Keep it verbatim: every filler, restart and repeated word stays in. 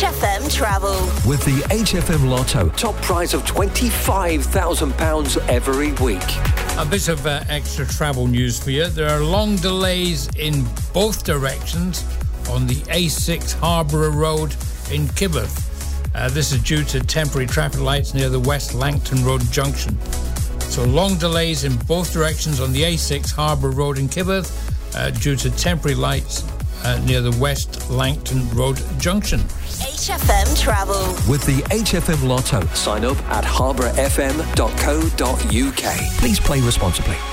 H F M Travel. With the H F M Lotto, top prize of twenty-five thousand pounds every week. A bit of uh, extra travel news for you. There are long delays in both directions on the A six Harborough Road in Kibworth. Uh, this is due to temporary traffic lights near the West Langton Road junction. So long delays in both directions on the A six Harborough Road in Kibworth uh, due to temporary lights uh, near the West Langton Road junction. H F M Travel. With the H F M Lotto, sign up at harborough f m dot co dot u k. Please play responsibly.